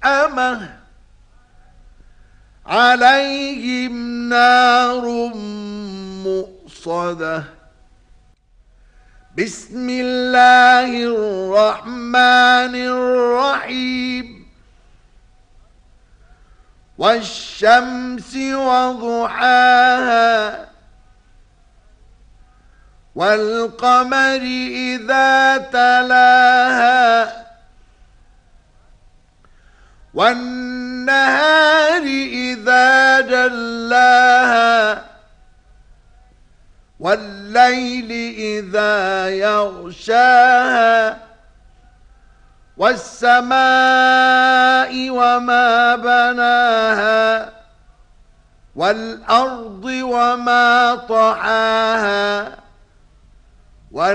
ملأمة عليهم نار مؤصدة بسم الله الرحمن الرحيم والشمس وضحاها والقمر إذا تلاها والنهار إذا جلاها والليل إذا يغشاها والسماء وما بناها والأرض وما طحاها